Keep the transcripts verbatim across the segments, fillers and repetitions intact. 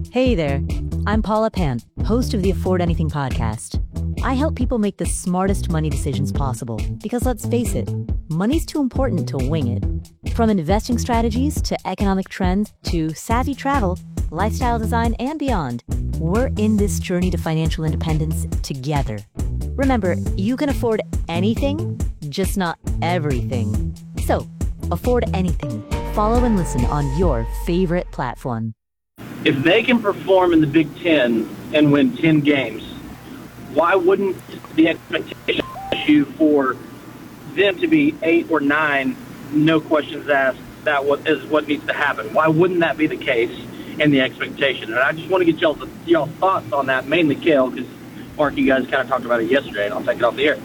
Hey there, I'm Paula Pant, host of the Afford Anything podcast. I help people make the smartest money decisions possible because let's face it, money's too important to wing it. From investing strategies to economic trends to savvy travel, lifestyle design, and beyond, we're in this journey to financial independence together. Remember, you can afford anything, just not everything. So, afford anything. Follow and listen on your favorite platform. If they can perform in the Big Ten and win ten games, why wouldn't the expectation issue for them to be eight or nine, no questions asked, that is what needs to happen? Why wouldn't that be the case and the expectation? And I just want to get y'all's, y'all's thoughts on that, mainly Kale, because, Mark, you guys kind of talked about it yesterday, and I'll take it off the air.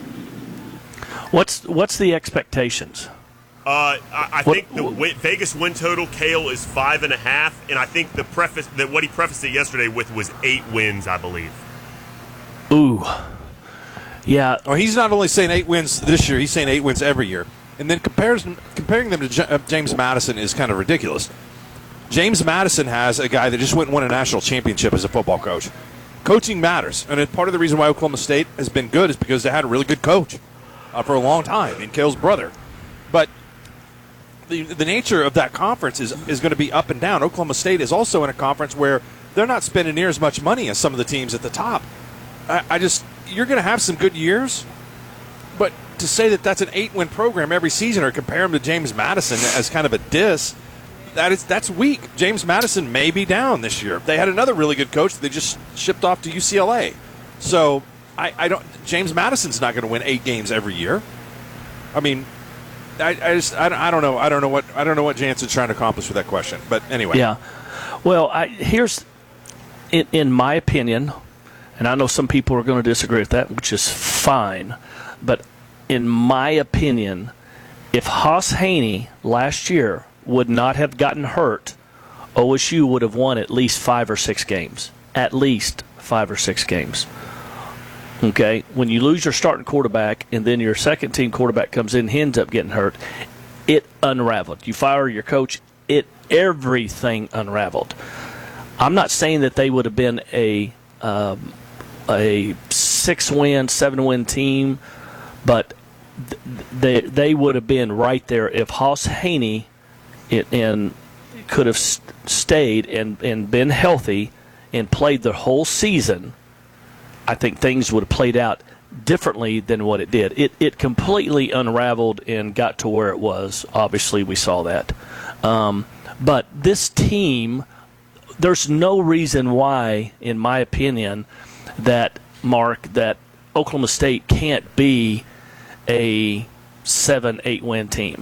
What's what's the expectations? Uh, I, I think the win, Vegas win total, Kale, is five and a half, and I think the preface that what he prefaced it yesterday with was eight wins, I believe. Ooh, yeah. Well, he's not only saying eight wins this year; he's saying eight wins every year. And then compares, comparing them to J- uh, James Madison is kind of ridiculous. James Madison has a guy that just went and won a national championship as a football coach. Coaching matters, and it, part of the reason why Oklahoma State has been good is because they had a really good coach uh, for a long time in Kale's brother. But The, the nature of that conference is, is going to be up and down. Oklahoma State is also in a conference where they're not spending near as much money as some of the teams at the top. I, I just, you're going to have some good years, but to say that that's an eight-win program every season or compare them to James Madison as kind of a diss, that is that's weak. James Madison may be down this year. They had another really good coach that they just shipped off to U C L A. So I, I don't. James Madison's not going to win eight games every year. I mean. I, I just I, I don't know I don't know what I don't know what Jansen's trying to accomplish with that question, but anyway. Yeah, well, I, here's in, in my opinion, and I know some people are going to disagree with that, which is fine. But in my opinion, if Haas Haney last year would not have gotten hurt, O S U would have won at least five or six games, at least five or six games. Okay, when you lose your starting quarterback and then your second team quarterback comes in and he ends up getting hurt, it unraveled. You fire your coach, it everything unraveled. I'm not saying that they would have been a um, a six-win, seven-win team, but th- they they would have been right there if Haas Haney it, and could have st- stayed and, and been healthy and played the whole season. I think things would have played out differently than what it did. It it completely unraveled and got to where it was. Obviously, we saw that. Um, but this team, there's no reason why, in my opinion, that, Mark, that Oklahoma State can't be a seven, eight-win team.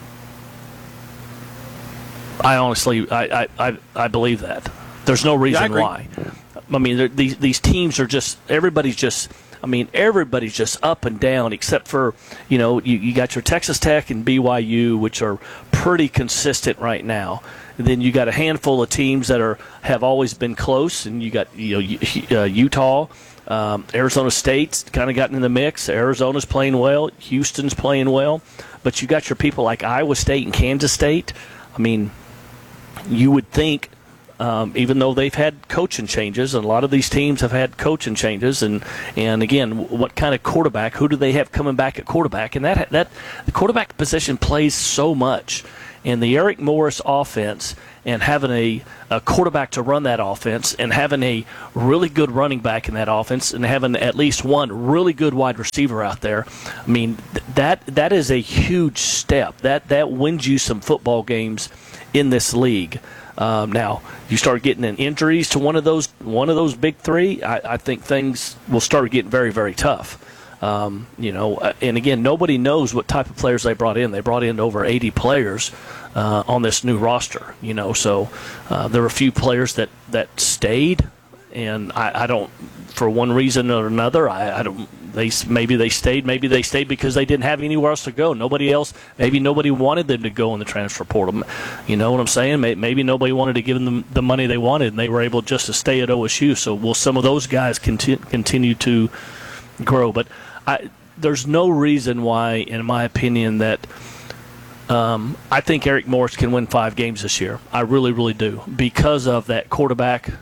I honestly, I, I, I, I believe that. There's no reason yeah, I why. I mean, these these teams are just, everybody's just, I mean, everybody's just up and down except for, you know, you, you got your Texas Tech and B Y U, which are pretty consistent right now. And then you got a handful of teams that are have always been close, and you got, you know, uh, Utah, um, Arizona State's kind of gotten in the mix. Arizona's playing well. Houston's playing well. But you got your people like Iowa State and Kansas State. I mean, you would think, Um, even though they've had coaching changes, and a lot of these teams have had coaching changes, and, and again, what kind of quarterback, who do they have coming back at quarterback? And that that the quarterback position plays so much. And the Eric Morris offense, and having a, a quarterback to run that offense, and having a really good running back in that offense, and having at least one really good wide receiver out there, I mean, th- that that is a huge step. That that wins you some football games in this league. Um, now, you start getting in injuries to one of those one of those big three, I, I think things will start getting very, very tough. Um, you know, and again, nobody knows what type of players they brought in. They brought in over eighty players uh, on this new roster. You know, so uh, there were a few players that, that stayed, and I, I don't, for one reason or another, I, I don't. They maybe they stayed, maybe they stayed because they didn't have anywhere else to go. Nobody else, maybe nobody wanted them to go in the transfer portal. You know what I'm saying? Maybe nobody wanted to give them the money they wanted, and they were able just to stay at O S U. So will some of those guys conti- continue to grow? But I, there's no reason why, in my opinion, that um, I think Eric Morris can win five games this year. I really, really do, because of that quarterback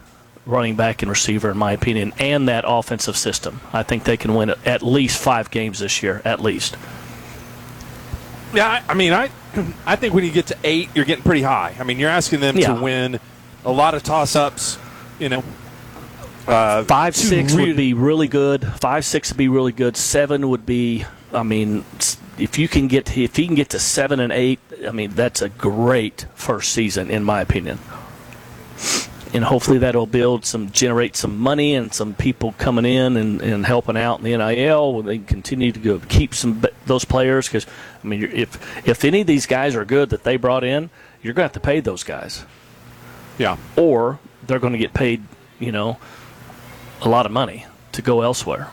running back and receiver, in my opinion, and that offensive system. I think they can win at least five games this year, at least. Yeah, I, I mean, I I think when you get to eight, you're getting pretty high. I mean, you're asking them yeah. to win a lot of toss-ups, you know. Uh, Five, six really, would be really good. Five, six would be really good. Seven would be, I mean, if you can get to, if he can get to seven and eight, I mean, that's a great first season, in my opinion. And hopefully that'll build some, generate some money and some people coming in and, and helping out in the N I L. They can continue to go keep some those players because, I mean, if if any of these guys are good that they brought in, you're going to have to pay those guys. Yeah. Or they're going to get paid, you know, a lot of money to go elsewhere.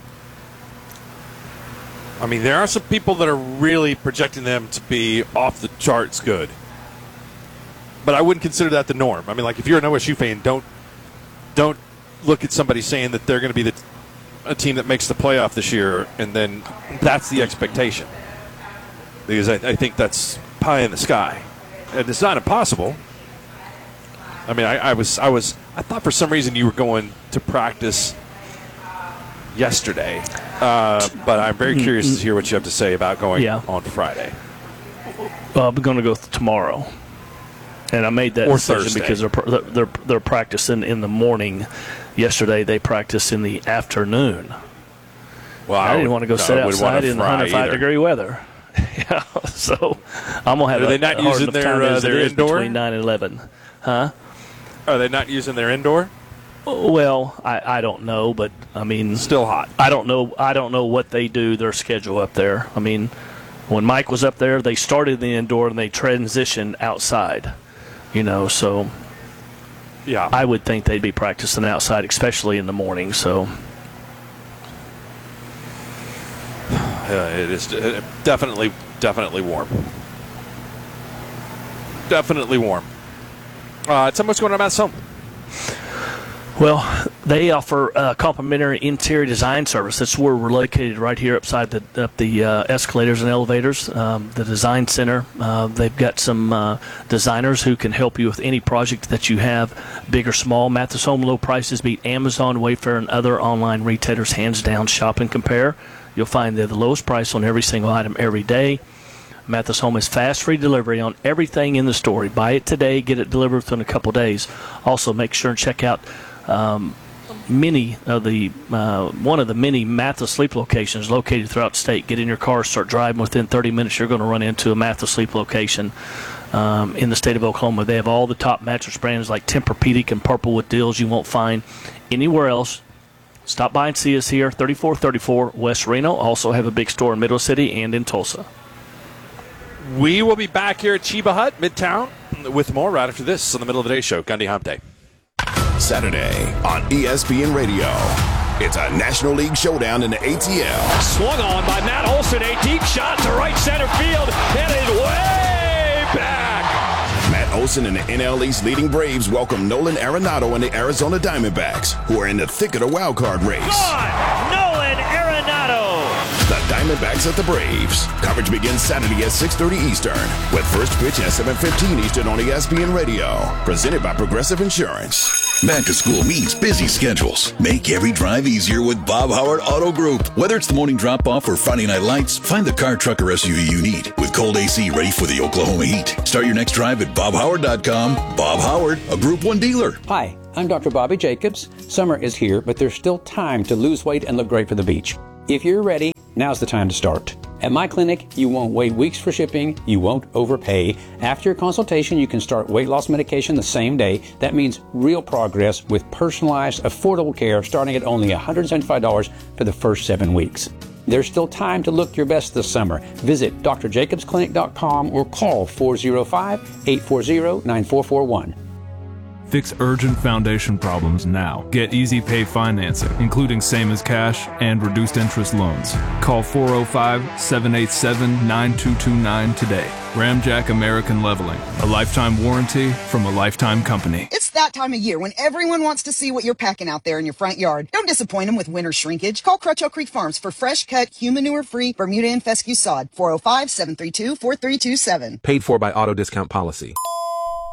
I mean, there are some people that are really projecting them to be off the charts good. But I wouldn't consider that the norm. I mean, like, if you're an O S U fan, don't don't look at somebody saying that they're going to be the, a team that makes the playoff this year, and then that's the expectation. Because I, I think that's pie in the sky. And it's not impossible. I mean, I, I was, I was, I thought for some reason you were going to practice yesterday, uh, but I'm very curious to hear what you have to say about going yeah. on Friday. Well, I'm going to go th- tomorrow, and I made that or decision Thursday. because they're they're they're practicing in the morning. Yesterday they practiced in the afternoon. Well, I, I didn't want to go no, sit outside in one hundred five either. degree weather. Yeah, so I'm gonna have. Are a, they not a hard using enough their, time uh, as it their is indoor? between nine and eleven? Huh? Are they not using their indoor? Well, I, I don't know, but I mean, Still hot. I don't know. I don't know what they do. Their schedule up there. I mean, when Mike was up there, they started in the indoor and they transitioned outside. You know, so Yeah. I would think they'd be practicing outside, especially in the morning. So Uh, it is uh, definitely, definitely warm. Definitely warm. Uh, tell me what's going on about some. Well, they offer a complimentary interior design service. That's where we're located, right here upside the up the uh, escalators and elevators. Um, the design center. Uh, they've got some uh, designers who can help you with any project that you have, big or small. Mathis Home low prices beat Amazon, Wayfair, and other online retailers hands down. Shop and compare. You'll find they're the lowest price on every single item every day. Mathis Home is fast, free delivery on everything in the store. Buy it today, get it delivered within a couple days. Also, make sure and check out um, many of the uh, one of the many Mathis Sleep locations located throughout the state. Get in your car, start driving. Within thirty minutes, you're going to run into a Mathis Sleep location um, in the state of Oklahoma. They have all the top mattress brands like Tempur-Pedic and Purple deals you won't find anywhere else. Stop by and see us here, thirty-four thirty-four West Reno. Also have a big store in Middle City and in Tulsa. We will be back here at Chiba Hut, Midtown, with more right after this on the Middle of the Day Show. Gundy Hump Day. Saturday on E S P N Radio. It's a National League showdown in the A T L. Swung on by Matt Olson, a deep shot to right center field, headed way back. Matt Olson and the N L East leading Braves welcome Nolan Arenado and the Arizona Diamondbacks, who are in the thick of the wild card race. Gone! Nolan Arenado! The Diamondbacks at the Braves. Coverage begins Saturday at six thirty Eastern, with first pitch at seven fifteen Eastern on E S P N Radio. Presented by Progressive Insurance. Back to school means busy schedules. Make every drive easier with Bob Howard Auto Group. Whether it's the morning drop-off or Friday night lights, find the car, truck, or S U V you need with cold A C ready for the Oklahoma heat. Start your next drive at bob howard dot com. Bob Howard, a Group one dealer. Hi, I'm Doctor Bobby Jacobs. Summer is here, but there's still time to lose weight and look great for the beach. If you're ready, now's the time to start. At my clinic, you won't wait weeks for shipping, you won't overpay. After your consultation, you can start weight loss medication the same day. That means real progress with personalized, affordable care starting at only one hundred seventy-five dollars for the first seven weeks. There's still time to look your best this summer. Visit d r jacobs clinic dot com or call four oh five, eight four zero, nine four four one. Fix urgent foundation problems now. Get Easy Pay financing, including same as cash and reduced interest loans. Call four oh five, seven eight seven, nine two two nine today. Ramjack American Leveling, a lifetime warranty from a lifetime company. It's that time of year when everyone wants to see what you're packing out there in your front yard. Don't disappoint them with winter shrinkage. Call Crutchell Creek Farms for fresh cut, human manure-free Bermuda and fescue sod. four oh five, seven three two, four three two seven. Paid for by Auto Discount Policy.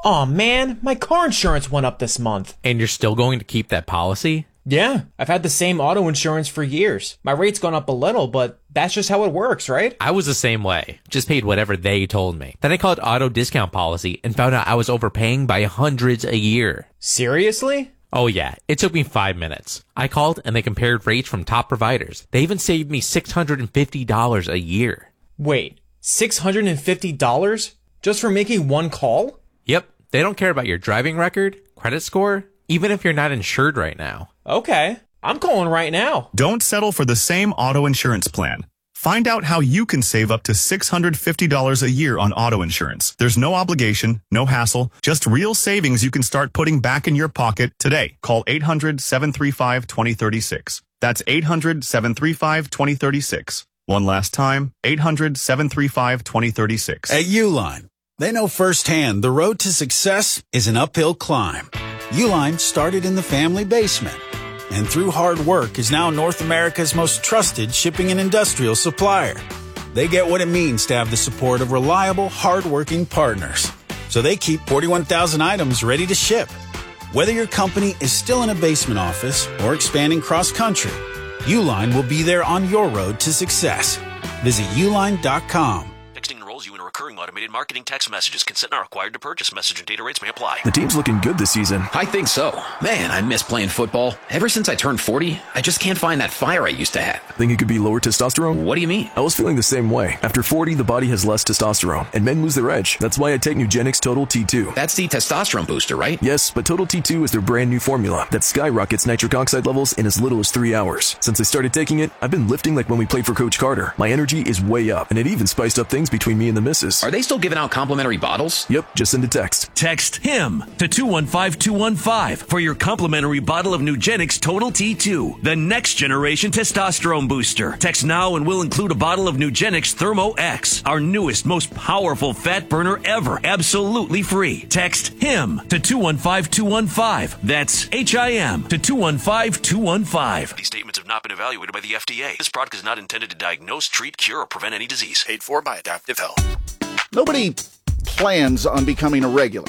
Aw, man, my car insurance went up this month. And you're still going to keep that policy? Yeah, I've had the same auto insurance for years. My rate's gone up a little, but that's just how it works, right? I was the same way. Just paid whatever they told me. Then I called auto discount policy and found out I was overpaying by hundreds a year. Seriously? Oh yeah, it took me five minutes. I called and they compared rates from top providers. They even saved me six hundred fifty dollars a year. Wait, six hundred fifty dollars? Just for making one call? Yep, they don't care about your driving record, credit score, even if you're not insured right now. Okay, I'm calling right now. Don't settle for the same auto insurance plan. Find out how you can save up to six hundred fifty dollars a year on auto insurance. There's no obligation, no hassle, just real savings you can start putting back in your pocket today. Call eight hundred, seven three five, two zero three six. That's eight hundred, seven three five, two zero three six. One last time, eight hundred, seven three five, two zero three six. At Uline, they know firsthand the road to success is an uphill climb. Uline started in the family basement, and through hard work is now North America's most trusted shipping and industrial supplier. They get what it means to have the support of reliable, hard-working partners. So they keep forty-one thousand items ready to ship. Whether your company is still in a basement office or expanding cross-country, Uline will be there on your road to success. Visit uline dot com. Texting enrolls you in a recurring automated marketing text messages. Consent not required to purchase. Message and data rates may apply. The team's looking good this season. I think so. Man, I miss playing football. Ever since I turned forty, I just can't find that fire I used to have. Think it could be lower testosterone? What do you mean? I was feeling the same way. After forty, the body has less testosterone, and men lose their edge. That's why I take Nugenix Total T two. That's the testosterone booster, right? Yes, but Total T two is their brand new formula that skyrockets nitric oxide levels in as little as three hours. Since I started taking it, I've been lifting like when we played for Coach Carter. My energy is way up, and it even spiced up things between me and the missus. Are they still giving out complimentary bottles? Yep, just send a text. Text HIM to two one five two one five for your complimentary bottle of Nugenix Total T two, the next generation testosterone booster. Text now and we'll include a bottle of Nugenix Thermo X, our newest, most powerful fat burner ever, absolutely free. Text HIM to two one five two one five. That's H I M to two one five two one five. These statements have not been evaluated by the F D A. This product is not intended to diagnose, treat, cure, or prevent any disease. Paid for by Adaptive Health. Nobody plans on becoming a regular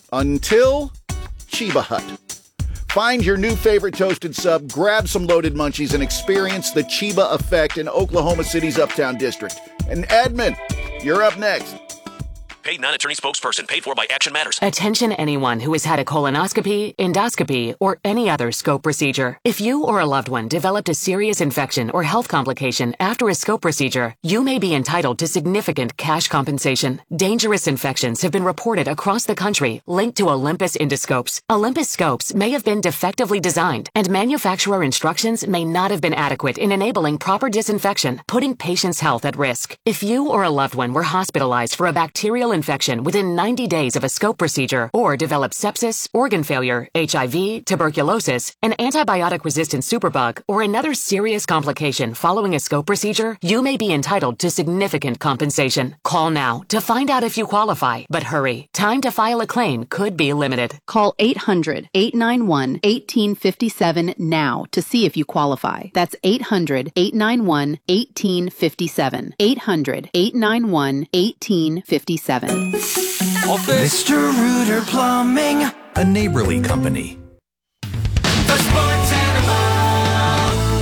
until Cheba Hut. Find your new favorite toasted sub, grab some loaded munchies, and experience the Cheba effect in Oklahoma City's Uptown District. And Edmund, you're up next. Paid non-attorney spokesperson. Paid for by Action Matters. Attention anyone who has had a colonoscopy, endoscopy, or any other scope procedure. If you or a loved one developed a serious infection or health complication after a scope procedure, you may be entitled to significant cash compensation. Dangerous infections have been reported across the country linked to Olympus endoscopes. Olympus scopes may have been defectively designed, and manufacturer instructions may not have been adequate in enabling proper disinfection, putting patients' health at risk. If you or a loved one were hospitalized for a bacterial infection within ninety days of a scope procedure, or developed sepsis, organ failure, H I V, tuberculosis, an antibiotic-resistant superbug, or another serious complication following a scope procedure, you may be entitled to significant compensation. Call now to find out if you qualify, but hurry. Time to file a claim could be limited. Call eight hundred, eight nine one, one eight five seven now to see if you qualify. That's eight hundred, eight nine one, one eight five seven. eight hundred, eight nine one, one eight five seven. Mister Rooter Plumbing, a neighborly company. The Sports Animal.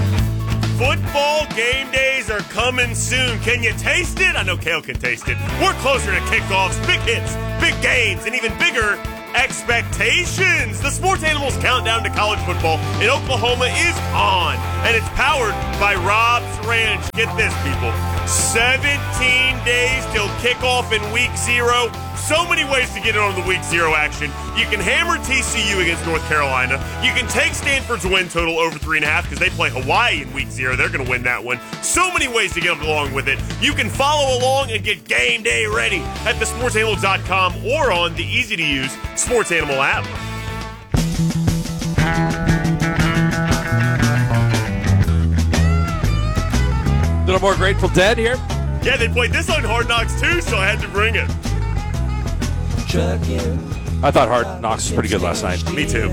Football game days are coming soon. Can you taste it? I know Kale can taste it. We're closer to kickoffs, big hits, big games, and even bigger expectations. The Sports Animals countdown to college football in Oklahoma is on, and it's powered by Rob's Ranch. Get this, people. seventeen days till kickoff in week zero. So many ways to get in on the week zero action. You can hammer T C U against North Carolina. You can take Stanford's win total over three and a half because they play Hawaii in week zero. They're going to win that one. So many ways to get along with it. You can follow along and get game day ready at the sports animal dot com or on the easy-to-use Sports Animal app. A little more Grateful Dead here. Yeah, they played this on Hard Knocks too, so I had to bring it. I thought Hard Knocks was pretty good last night. Me too.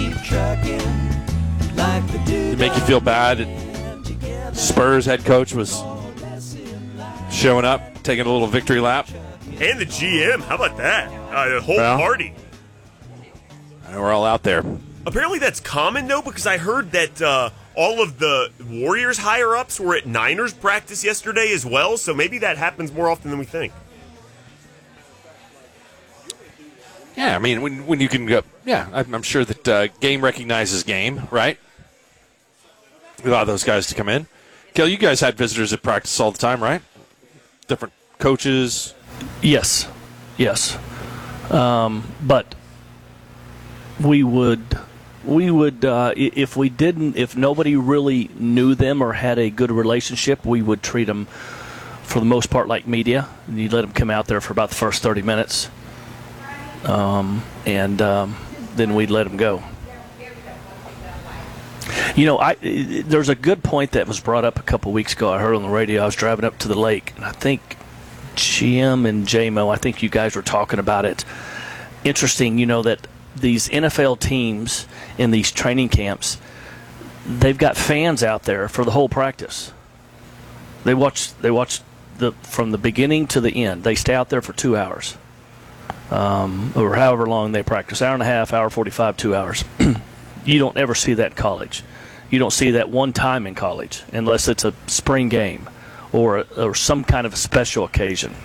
Did it make you feel bad? Spurs head coach was showing up, taking a little victory lap. and the G M. How about that? Uh, the whole well, party. We're all out there. Apparently that's common, though, because I heard that uh, all of the Warriors higher-ups were at Niners practice yesterday as well, so maybe that happens more often than we think. Yeah, I mean, when when you can go, yeah, I'm, I'm sure that uh, game recognizes game, right? We allow those guys to come in. Kel, you guys had visitors at practice all the time, right? Different coaches. Yes, yes, um, but we would we would uh, if we didn't, if nobody really knew them or had a good relationship, we would treat them for the most part like media. And you'd let them come out there for about the first thirty minutes. Um, and um, then we'd let them go. You know, I there's a good point that was brought up a couple weeks ago. I heard on the radio. I was driving up to the lake, and I think Jim and J-Mo, I think you guys were talking about it. Interesting, you know, that these N F L teams in these training camps, they've got fans out there for the whole practice. They watch, they watch the from the beginning to the end. They stay out there for two hours. Um, or however long they practice, hour and a half, hour forty-five, two hours. You don't ever see that in college. You don't see that one time in college unless it's a spring game or or some kind of a special occasion.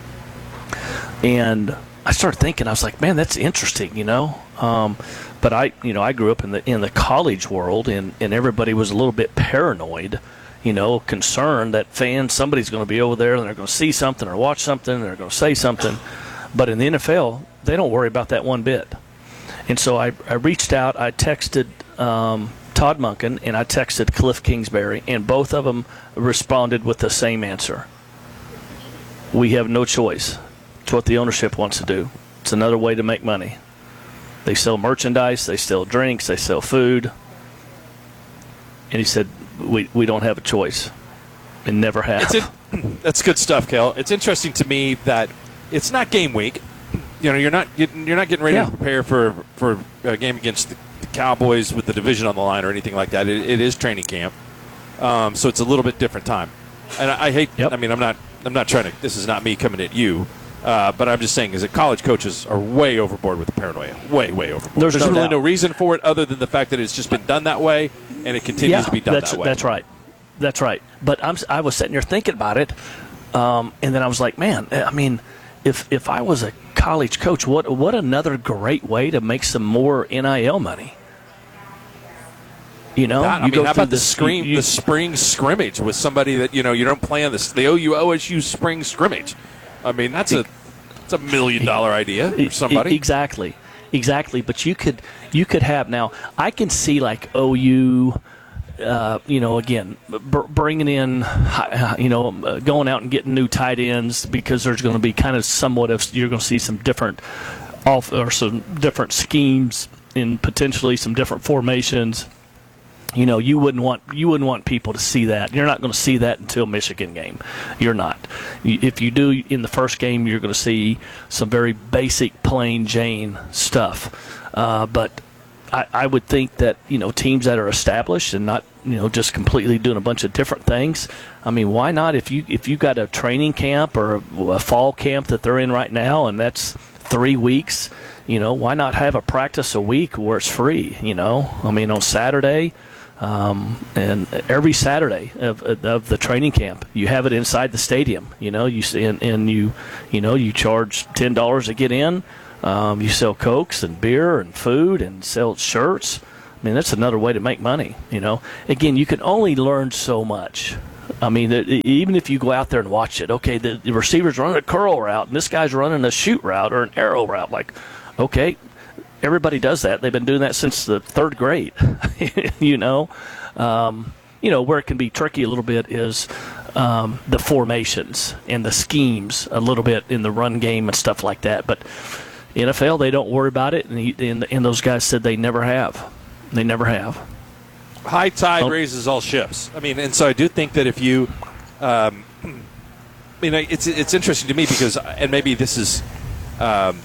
And I started thinking, I was like, man, that's interesting, you know. Um, but I, you know, I grew up in the in the college world, and, and everybody was a little bit paranoid, you know, concerned that fans, somebody's going to be over there and they're going to see something or watch something and they're going to say something. But in the N F L, they don't worry about that one bit. And so I, I reached out, I texted um, Todd Monken, and I texted Cliff Kingsbury, and both of them responded with the same answer. We have no choice. It's what the ownership wants to do. It's another way to make money. They sell merchandise, they sell drinks, they sell food. And he said, we, we don't have a choice. And never have. It's in, that's good stuff, Kel. It's interesting to me that it's not game week. You know, you're not getting, you're not getting ready yeah. to prepare for for a game against the, the Cowboys with the division on the line or anything like that. It, it is training camp, um, so it's a little bit different time. And I, I hate. Yep. I mean, I'm not. I'm not trying to. This is not me coming at you, uh, but I'm just saying is that college coaches are way overboard with the paranoia. Way, way overboard. There's, There's no really doubt. no reason for it other than the fact that it's just been done that way and it continues yeah, to be done that's, that way. That's right. That's right. But I'm. I was sitting here thinking about it, um, and then I was like, man. I mean. If if I was a college coach, what what another great way to make some more N I L money. You know, God, I you mean, go how through about the, the screen, you, the spring scrimmage with somebody that you know you don't play on this? They owe you O S U spring scrimmage. I mean, that's a that's a million dollar idea for somebody. Exactly, exactly. But you could you could have now. I can see like O U. Uh, you know, again, br- bringing in, you know, uh, going out and getting new tight ends because there's going to be kind of somewhat of you're going to see some different off or some different schemes in potentially some different formations. You know, you wouldn't want you wouldn't want people to see that. You're not going to see that until Michigan game. You're not. If you do in the first game, you're going to see some very basic, plain Jane stuff. Uh, but I, I would think that, you know, teams that are established and not, you know, just completely doing a bunch of different things. I mean, why not? If you if you got a training camp or a, a fall camp that they're in right now, and that's three weeks, you know, why not have a practice a week where it's free? You know, I mean, on Saturday, um, and every Saturday of of the training camp, you have it inside the stadium. You know, you see, and, and you you know you charge ten dollars to get in. Um, you sell Cokes and beer and food and sell shirts. I mean, that's another way to make money, you know. Again, you can only learn so much. I mean, even if you go out there and watch it, okay, the, the receiver's running a curl route and this guy's running a shoot route or an arrow route. Like, okay, everybody does that. They've been doing that since the third grade, you know. Um, you know, where it can be tricky a little bit is um, the formations and the schemes a little bit in the run game and stuff like that. But N F L, they don't worry about it, and, he, and, and those guys said they never have. They never have. High tide oh. raises all ships. I mean, and so I do think that if you, um, you know, it's it's interesting to me because, and maybe this is, um,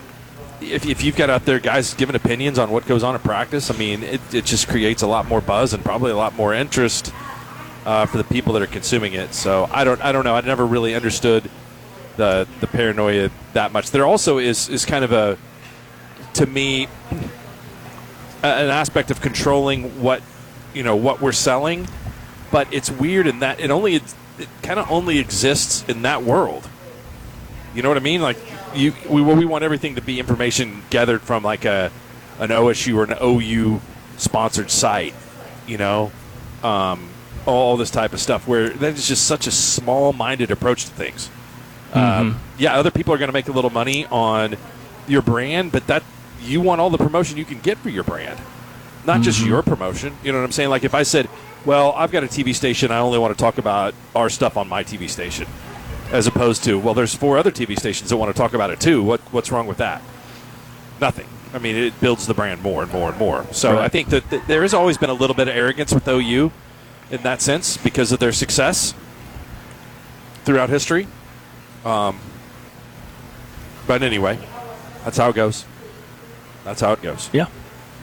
if if you've got out there guys giving opinions on what goes on in practice, I mean, it it just creates a lot more buzz and probably a lot more interest uh, for the people that are consuming it. So I don't I don't know. I never really understood the the paranoia that much. There also is is kind of a, to me, a, an aspect of controlling what you know what we're selling, but it's weird in that it only it kind of only exists in that world. You know what I mean? Like you, we we want everything to be information gathered from like a an O S U or an O U sponsored site. You know, um, all this type of stuff where that is just such a small-minded approach to things. Mm-hmm. Um, yeah, other people are going to make a little money on your brand, but that you want all the promotion you can get for your brand, not mm-hmm. just your promotion. You know what I'm saying? Like if I said, well, I've got a T V station, I only want to talk about our stuff on my T V station, as opposed to, well, there's four other T V stations that want to talk about it too. What What's wrong with that? Nothing. I mean, it builds the brand more and more and more. So right. I think that th- there has always been a little bit of arrogance with O U in that sense because of their success throughout history. Um, but anyway, that's how it goes. That's how it goes. Yeah.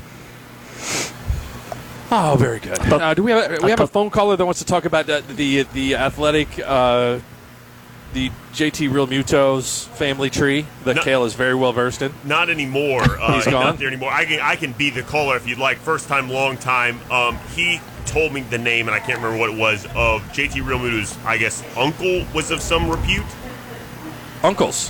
Oh, very good. Uh, do we have we have a phone caller that wants to talk about the the, the athletic, uh, the J T Real Muto's family tree that no, Kale is very well versed in? Not anymore. Uh, he's gone. Not there anymore. I can I can be the caller if you'd like. First time, long time. Um, he told me the name, and I can't remember what it was, of J T Real Muto's, I guess, uncle was of some repute. Uncles.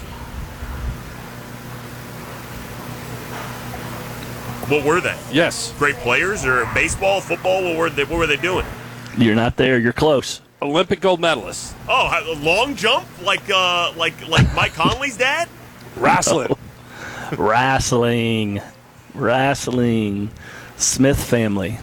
What were they? Yes. Great players or baseball, football? What were they, what were they doing? You're not there. You're close. Olympic gold medalists. Oh, long jump? Like uh, like like Mike Conley's dad? Wrestling. Wrestling. Wrestling. Smith family.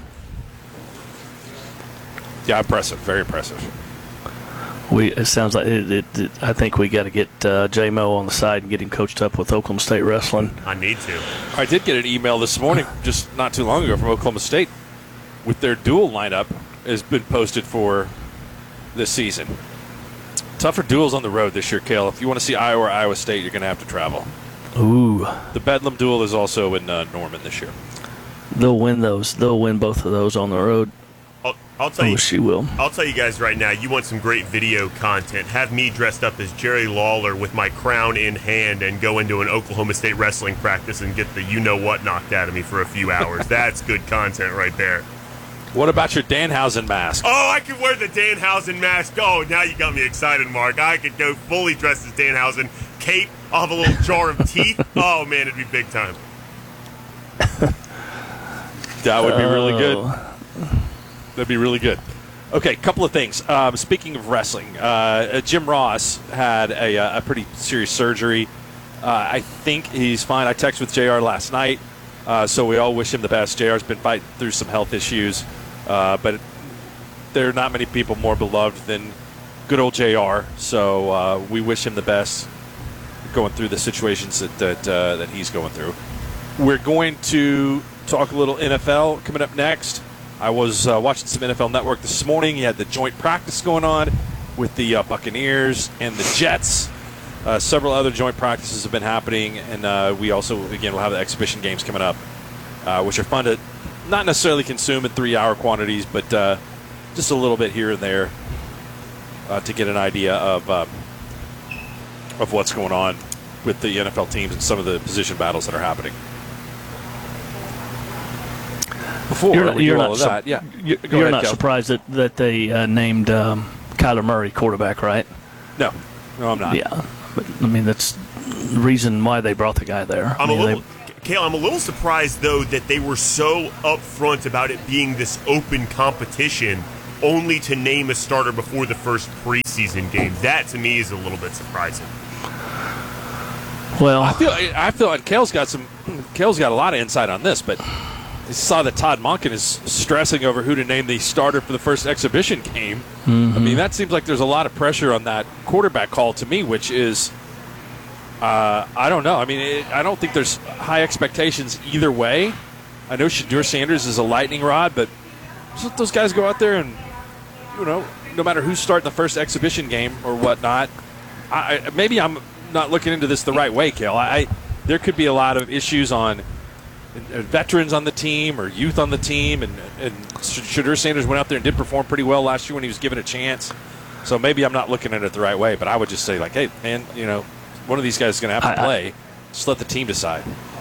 Yeah, impressive. Very impressive. We it sounds like it, it, it, I think we got to get uh, J-Mo on the side and get him coached up with Oklahoma State wrestling. I need to. I did get an email this morning, just not too long ago, from Oklahoma State with their dual lineup has been posted for this season. Tougher duels on the road this year, Kale. If you want to see Iowa or Iowa State, you're going to have to travel. Ooh. The Bedlam duel is also in uh, Norman this year. They'll win those. They'll win both of those on the road. I'll, I'll tell oh, you. She will. I'll tell you guys right now. You want some great video content? Have me dressed up as Jerry Lawler with my crown in hand and go into an Oklahoma State wrestling practice and get the you know what knocked out of me for a few hours. That's good content right there. What about your Danhausen mask? Oh, I could wear the Danhausen mask. Oh, now you got me excited, Mark. I could go fully dressed as Danhausen. Cape. I'll have a little jar of teeth. Oh man, it'd be big time. That would be really good. That'd be really good. Okay, a couple of things. Um, speaking of wrestling, uh, Jim Ross had a, a pretty serious surgery. Uh, I think he's fine. I texted with J R last night, uh, so we all wish him the best. J R's been fighting through some health issues, uh, but there are not many people more beloved than good old J R, so uh, we wish him the best going through the situations that that, uh, that he's going through. We're going to talk a little N F L coming up next. I was uh, watching some N F L Network this morning. You had the joint practice going on with the uh, Buccaneers and the Jets. Uh, several other joint practices have been happening, and uh, we also, again, will have the exhibition games coming up, uh, which are fun to not necessarily consume in three-hour quantities, but uh, just a little bit here and there uh, to get an idea of uh, of what's going on with the N F L teams and some of the position battles that are happening. Before you're, we you're do not all of su- that, yeah. You're, Go you're ahead, not Kel. surprised that, that they uh, named um, Kyler Murray quarterback, right? No. No, I'm not. Yeah. But, I mean, that's the reason why they brought the guy there. I'm I mean, a little, they, Kale, I'm a little surprised, though, that they were so upfront about it being this open competition only to name a starter before the first preseason game. That, to me, is a little bit surprising. Well, I feel I feel like Kale's got some. Kale's got a lot of insight on this, but I saw that Todd Monken is stressing over who to name the starter for the first exhibition game. Mm-hmm. I mean, that seems like there's a lot of pressure on that quarterback call to me, which is, uh, I don't know. I mean, it, I don't think there's high expectations either way. I know Shedeur Sanders is a lightning rod, but just let those guys go out there and, you know, no matter who's starting the first exhibition game or whatnot. I, I, maybe I'm not looking into this the right way, Kale. I, I there could be a lot of issues on veterans on the team or youth on the team, and, and Shedeur Sanders went out there and did perform pretty well last year when he was given a chance. So maybe I'm not looking at it the right way, but I would just say, like, hey, man, you know, one of these guys is going to have to I, play. I, just let the team decide.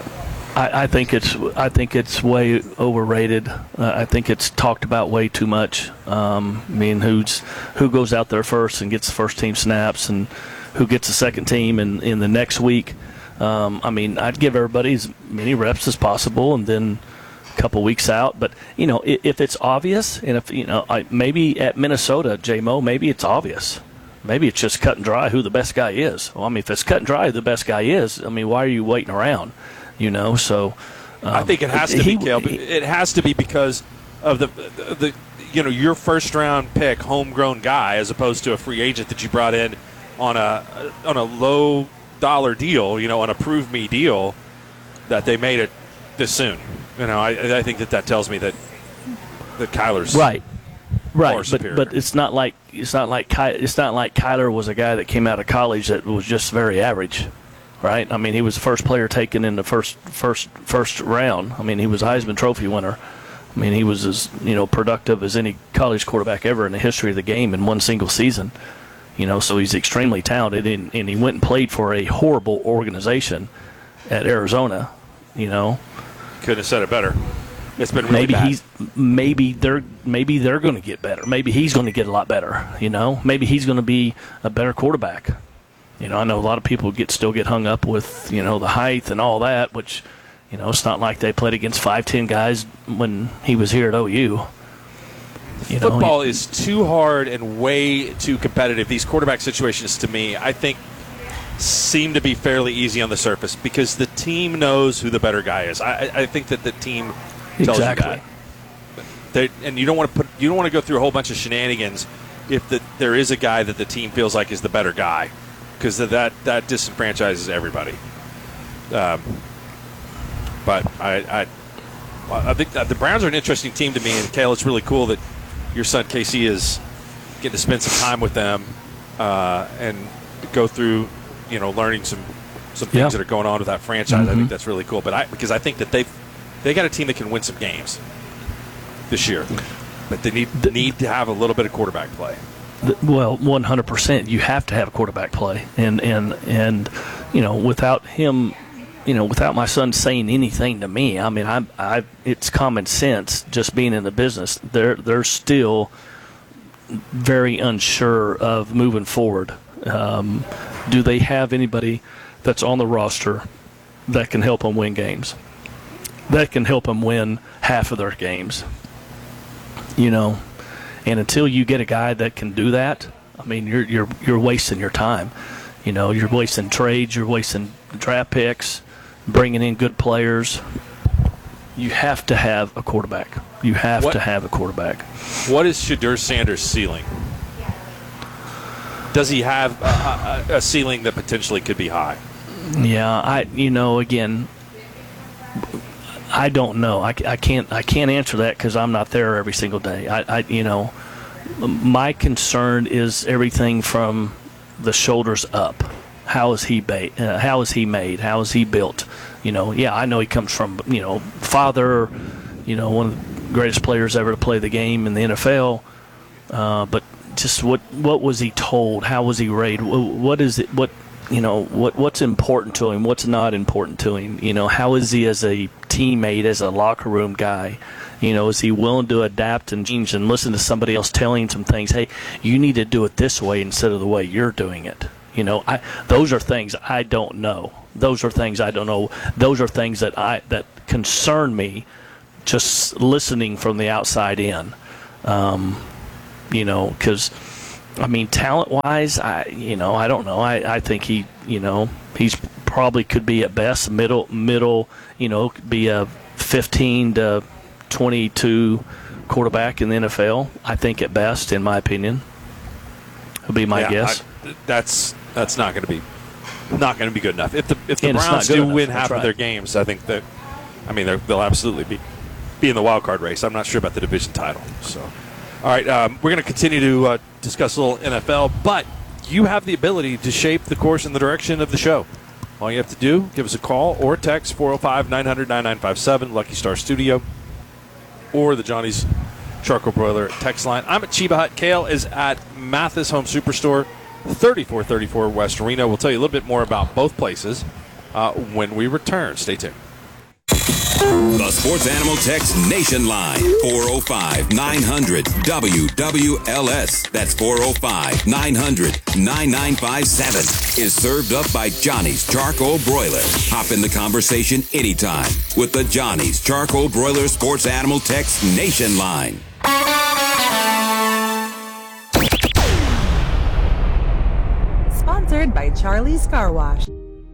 I, I think it's I think it's way overrated. Uh, I think it's talked about way too much. Um, I mean, who's who goes out there first and gets the first team snaps, and who gets the second team in, in the next week. Um, I mean, I'd give everybody as many reps as possible, and then a couple weeks out. But you know, if, if it's obvious, and if you know, I, maybe at Minnesota, J-Mo, maybe it's obvious. Maybe it's just cut and dry who the best guy is. Well, I mean, if it's cut and dry who the best guy is, I mean, why are you waiting around? You know, so um, I think it has to he, be, Caleb. It has to be because of the, the the you know your first round pick, homegrown guy, as opposed to a free agent that you brought in on a on a low dollar deal, you know, on a prove me deal that they made it this soon. You know, I I think that that tells me that that Kyler's right. Right, but superior. but it's not like it's not like Ky, it's not like Kyler was a guy that came out of college that was just very average, right? I mean, he was the first player taken in the first first first round. I mean, he was a Heisman Trophy winner. I mean, he was as you know productive as any college quarterback ever in the history of the game in one single season. You know, so he's extremely talented, and, and he went and played for a horrible organization at Arizona. You know, couldn't have said it better. It's been really maybe bad. he's maybe they're maybe they're going to get better. Maybe he's going to get a lot better. You know, maybe he's going to be a better quarterback. You know, I know a lot of people get still get hung up with you know the height and all that, which you know it's not like they played against five ten guys when he was here at O U. You know, Football he, is too hard and way too competitive. These quarterback situations, to me, I think, seem to be fairly easy on the surface because the team knows who the better guy is. I, I think that the team tells exactly. you that. They, and you don't want to put you don't want to go through a whole bunch of shenanigans if the, there is a guy that the team feels like is the better guy, because that that disenfranchises everybody. Um, but I, I I think that the Browns are an interesting team to me, and Cale, it's really cool that your son Casey is getting to spend some time with them uh, and go through, you know, learning some some things yeah. that are going on with that franchise. Mm-hmm. I think that's really cool. But I because I think that they've they got a team that can win some games this year, but they need the, need to have a little bit of quarterback play. The, well, one hundred percent. You have to have a quarterback play, and and and you know, without him, you know, without my son saying anything to me, I mean, I I it's common sense just being in the business. They're they're still very unsure of moving forward. Um, do they have anybody that's on the roster that can help them win games? That can help them win half of their games. You know, and until you get a guy that can do that, I mean, you're you're you're wasting your time. You know, you're wasting trades, you're wasting draft picks, bringing in good players. You have to have a quarterback. You have what, to have a quarterback. What is Shedeur Sanders' ceiling? Does he have a, a, a ceiling that potentially could be high? Yeah, I you know again, I don't know. I, I can't I can't answer that because I'm not there every single day. I, I you know, my concern is everything from the shoulders up. How is he ba- uh, How is he made? How is he built? You know, yeah, I know he comes from you know father, you know, one of the greatest players ever to play the game in the N F L. Uh, but just what what was he told? How was he raised? What is it? What you know? What what's important to him? What's not important to him? You know, how is he as a teammate, as a locker room guy? You know, is he willing to adapt and change and listen to somebody else telling him some things? Hey, you need to do it this way instead of the way you're doing it. You know, I, those are things I don't know. Those are things I don't know. Those are things that I that concern me. Just listening from the outside in. Um, You know, because, I mean, talent-wise, I you know, I don't know. I, I think he, you know, he's probably could be at best middle, middle, you know, be a fifteen to twenty-two quarterback in the N F L. I think at best, in my opinion, would be my yeah, guess. I, that's that's not going to be not going to be good enough. If the if the And it's Browns not good do enough. win That's half right. of their games, I think that, I mean, they're- they'll absolutely be be in the wild card race. I'm not sure about the division title. So. All right, um, we're going to continue to uh, discuss a little N F L, but you have the ability to shape the course and the direction of the show. All you have to do, give us a call or text four oh five, nine hundred, ninety-nine five seven, Lucky Star Studio, or the Johnny's charcoal broiler text line. I'm at Chiba Hut. Kale is at Mathis Home Superstore, thirty-four thirty-four West Reno. We'll tell you a little bit more about both places uh, when we return. Stay tuned. The Sports Animal Text Nation line, four oh five, nine hundred, W W L S. That's four oh five, nine hundred, nine nine five seven. Is served up by Johnny's Charcoal Broiler. Hop in the conversation anytime with the Johnny's Charcoal Broiler Sports Animal Text Nation line. Sponsored by Charlie's Car Wash.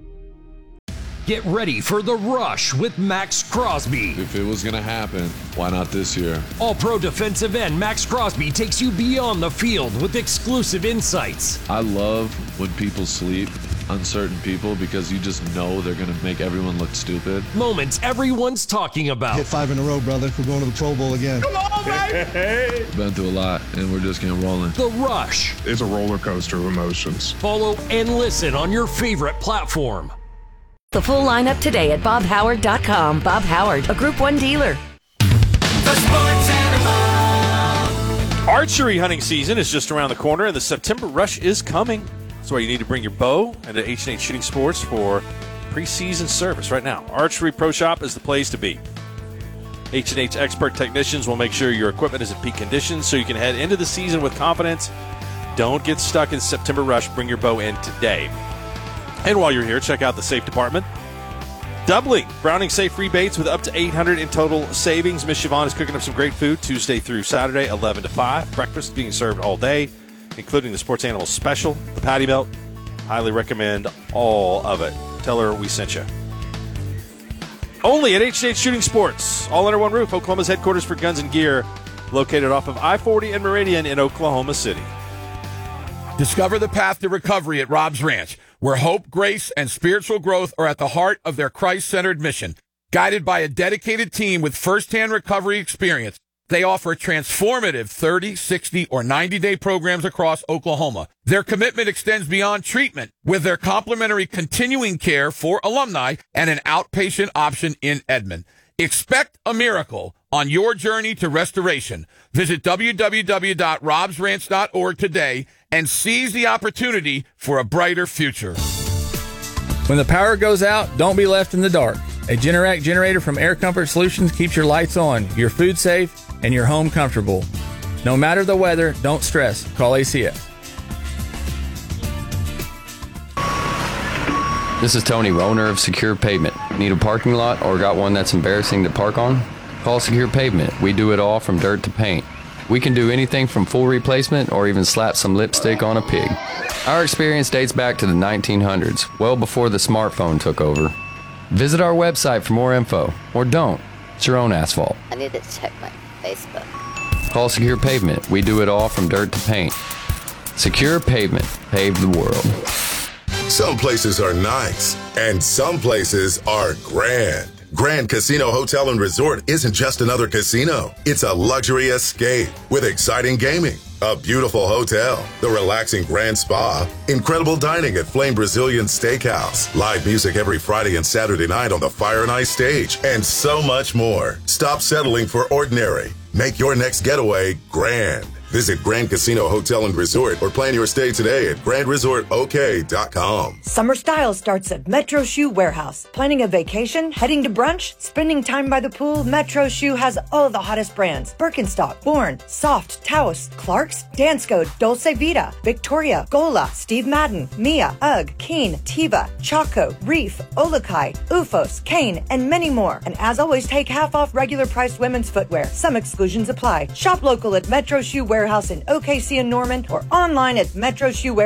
Get ready for The Rush with Max Crosby. If it was going to happen, why not this year? All-pro defensive end Max Crosby takes you beyond the field with exclusive insights. I love when people sleep on certain people because you just know they're going to make everyone look stupid. Moments everyone's talking about. Hit five in a row, brother. We're going to the Pro Bowl again. Come on, baby! Been through a lot, and we're just getting rolling. The Rush. It's a roller coaster of emotions. Follow and listen on your favorite platform. The full lineup today at bob howard dot com. Bob Howard, a Group one dealer. The Sports Animal. Archery hunting season is just around the corner, and the September rush is coming. That's why you need to bring your bow into H and H Shooting Sports for preseason service right now. Archery Pro Shop is the place to be. H and H expert technicians will make sure your equipment is in peak condition so you can head into the season with confidence. Don't get stuck in September rush. Bring your bow in today. And while you're here, check out the Safe Department. Doubling Browning Safe rebates with up to eight hundred dollars in total savings. Miss Siobhan is cooking up some great food Tuesday through Saturday, eleven to five. Breakfast being served all day, including the Sports Animal Special, the Patty Melt. Highly recommend all of it. Tell her we sent you. Only at H and H Shooting Sports, all under one roof. Oklahoma's headquarters for guns and gear, located off of I forty and Meridian in Oklahoma City. Discover the path to recovery at Rob's Ranch, where hope, grace, and spiritual growth are at the heart of their Christ-centered mission. Guided by a dedicated team with first-hand recovery experience, they offer transformative thirty, sixty, or ninety-day programs across Oklahoma. Their commitment extends beyond treatment with their complimentary continuing care for alumni and an outpatient option in Edmond. Expect a miracle on your journey to restoration. Visit w w w dot robs ranch dot org today and seize the opportunity for a brighter future. When the power goes out, don't be left in the dark. A Generac generator from Air Comfort Solutions keeps your lights on, your food safe, and your home comfortable. No matter the weather, don't stress. Call A C S. This is Tony, owner of Secure Pavement. Need a parking lot or got one that's embarrassing to park on? Call Secure Pavement. We do it all from dirt to paint. We can do anything from full replacement or even slap some lipstick on a pig. Our experience dates back to the nineteen hundreds, well before the smartphone took over. Visit our website for more info, or don't. It's your own asphalt. I need to check my Facebook. Call Secure Pavement. We do it all from dirt to paint. Secure Pavement. Pave the world. Some places are nice, and some places are grand. Grand Casino Hotel and Resort isn't just another casino. It's a luxury escape with exciting gaming, a beautiful hotel, the relaxing Grand Spa, incredible dining at Flame Brazilian Steakhouse, live music every Friday and Saturday night on the Fire and Ice stage, and so much more. Stop settling for ordinary. Make your next getaway grand. Visit Grand Casino Hotel and Resort or plan your stay today at grand resort o k dot com. Summer style starts at Metro Shoe Warehouse. Planning a vacation, heading to brunch, spending time by the pool, Metro Shoe has all the hottest brands. Birkenstock, Bourne, Soft, Taos, Clarks, Dansko, Dolce Vita, Victoria, Gola, Steve Madden, Mia, Ugg, Keen, Tiva, Chaco, Reef, Olakai, Ufos, Kane, and many more. And as always, take half off regular priced women's footwear. Some exclusions apply. Shop local at Metro Shoe Warehouse in O K C and Norman or online at Metro Shoe Warehouse.